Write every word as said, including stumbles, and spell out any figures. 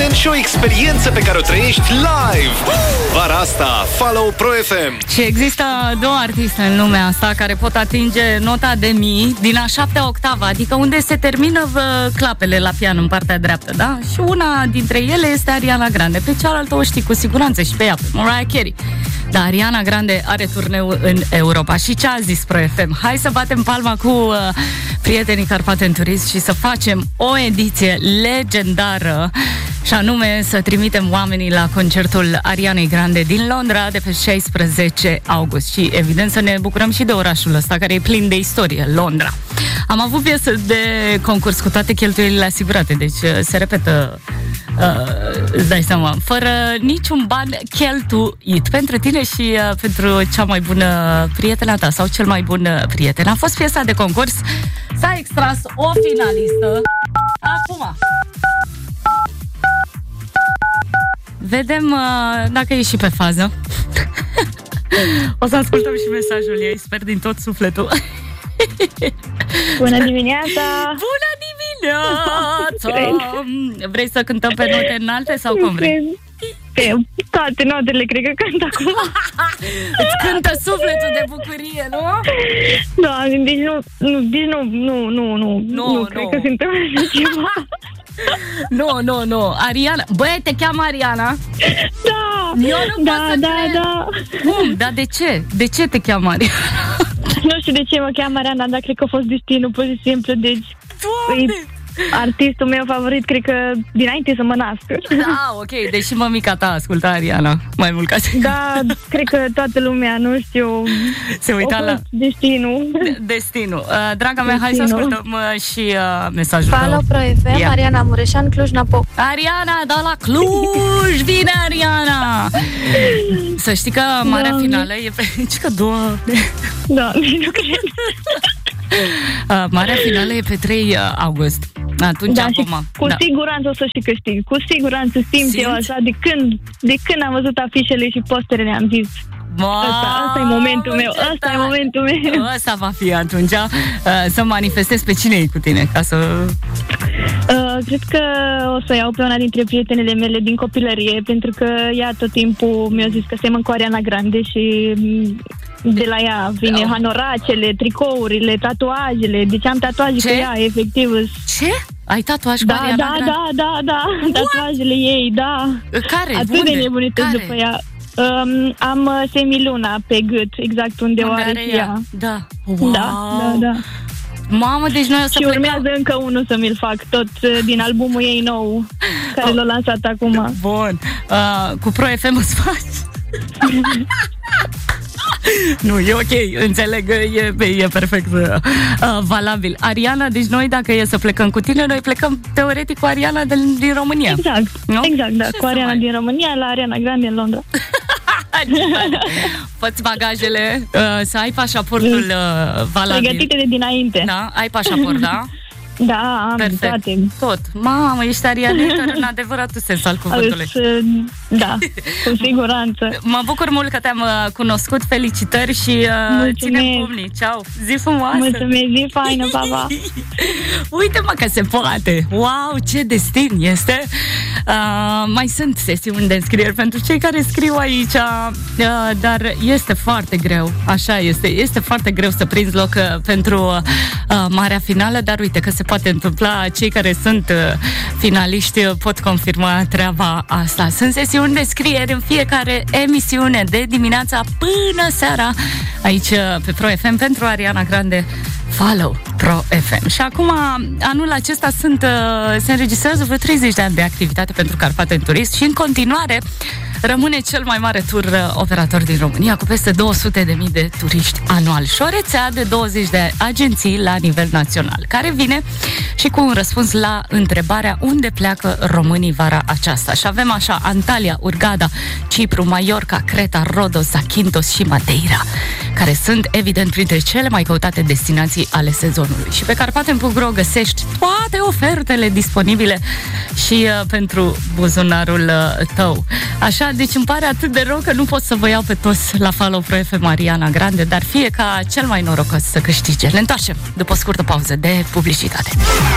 weekend și o experiență pe care o trăiești live. Vara asta, Follow Pro F M. Și există două artiste în lumea asta care pot atinge nota de mi din a șaptea octavă, adică unde se termină vă, clapele la pian în partea dreaptă, da? Și una dintre ele este Ariana Grande. Pe cealaltă o știi cu siguranță și pe ea, pe Mariah Carey. Dar Ariana Grande are turneu în Europa. Și ce a zis Pro F M? Hai să batem palma cu uh, prietenii Carpathia Tourist și să facem o ediție legendară, și anume să trimitem oamenii la concertul Arianei Grande din Londra de pe șaisprezece august. Și evident să ne bucurăm și de orașul ăsta care e plin de istorie, Londra. Am avut piesă de concurs cu toate cheltuielile asigurate, deci se repetă, uh, îți dai seama, fără niciun ban cheltuit pentru tine și uh, pentru cea mai bună prietena ta sau cel mai bun prieten. A fost piesa de concurs, s-a extras o finalistă. Acum vedem uh, dacă e și pe fază. O să ascultăm și mesajul ei, sper din tot sufletul. Bună dimineața! Bună dimineața! Vrei să cântăm pe note înalte sau cum vrei? Pe toate notele, cred că cânt acum. Îți cântă sufletul de bucurie, nu? Da, deci nu, nu, deci nu, nu, nu, nu, nu, nu, cred că se întâmplă ceva. Nu, nu, nu, Ariana, băi, te cheamă Ariana? Da, Eu nu da, pot să da, cred. da. Cum? Dar de ce? De ce te cheamă Ariana? Nu știu de ce mă cheamă Ariana, dar cred că a fost destinul, pur și simplu, deci... Doamne! Artistul meu favorit, cred că dinainte să mă nască. Da, ok, deși mămica ta asculta Ariana mai mult ca să... Da, cred că toată lumea, nu știu, se uita la... destinul. Destinul. Uh, draga mea, hai să ascultăm uh, și uh, mesajul Follow Pro F M, Ia. Ariana Mureșan, Cluj-Napoca. Ariana, da la Cluj, vine Ariana! Să știi că marea Doamne. finală e pe... Nici că, Doamne! Da, nu cred. Uh, marea finală e pe trei august. Atunci, Da, acum, și cu da. siguranță o să și câștig. Cu siguranță simt Simți? eu așa. De când, de când am văzut afișele și posterele, am zis Asta, asta e momentul meu, ce asta e tare. momentul meu. Asta va fi atunci, uh, să manifestezi pe cine e cu tine, ca să... Uh, cred că o să iau pe una dintre prietenele mele din copilărie, pentru că ea tot timpul mi-a zis că semăn cu Ariana Grande și mm, de la ea vine Oh. hanoracele, tricourile, tatuajele. Deci am tatuaje Ce? cu ea, efectiv. Ce? Ai tatuaj cu Da, Ariana da, Grande? da, da, da, tatuajele ei, da. Care? Atât Unde? de nebunită Care? după ea. Um, am uh, semiluna pe gât, exact unde o Unde are are și ea? ea. Da. Wow. Da, da, da. Mamă, deci noi o să Și plecăm... urmează încă unul să mi-l fac, tot uh, din albumul ei nou, care l-a lansat acum. Bun. Uh, cu Pro F M îți faci? Nu, e ok, înțeleg, e, e perfect uh, valabil. Ariana, deci noi dacă e să plecăm cu tine, noi plecăm teoretic cu Ariana din, din România. Exact, Nu? exact, da, Ce cu să Ariana mai- din România la Ariana Grande în Londra. Fă-ți bagajele, uh, să ai pașaportul uh, valabil. Pregătite de dinainte. Da, ai pașaport, da? Da, am Perfect. toate. Tot. Mamă, ești arianetă în adevăratul sens al cuvântului. Îți, uh, Da, cu siguranță. Mă bucur mult că te-am uh, cunoscut, felicitări și uh, Mulțumesc. ținem pumnii. Ceau, zi frumoasă! Mulțumesc, zi faină, pa, pa. Uite mă că se poate! Wow, ce destin este! Uh, mai sunt sesiuni de înscrieri pentru cei care scriu aici, uh, dar este foarte greu, așa este, este foarte greu să prinzi loc uh, pentru uh, marea finală, dar uite că se poate întâmpla, cei care sunt uh, finaliști uh, pot confirma treaba asta. Sunt sesiuni de scrieri în fiecare emisiune de dimineața până seara aici uh, pe Pro F M pentru Ariana Grande. Follow Pro F M. Și acum, anul acesta sunt, uh, se înregistrează vreo treizeci de ani de activitate pentru Carpathia Tourist și în continuare rămâne cel mai mare tur uh, operator din România, cu peste două sute de mii de turiști anual și o rețea de douăzeci de agenții la nivel național, care vine și cu un răspuns la întrebarea unde pleacă românii vara aceasta. Și avem așa Antalya, Hurghada, Cipru, Mallorca, Creta, Rhodos, Zakynthos și Madeira, care sunt evident printre cele mai căutate destinații ale sezonului. Și pe carpathia punct ro găsești toate ofertele disponibile și uh, pentru buzunarul uh, tău. Așa, deci îmi pare atât de rău că nu pot să vă iau pe toți la Follow Pro F M Ariana Grande, dar fie ca cel mai norocos să câștige. Ne întoarcem după o scurtă pauză de publicitate.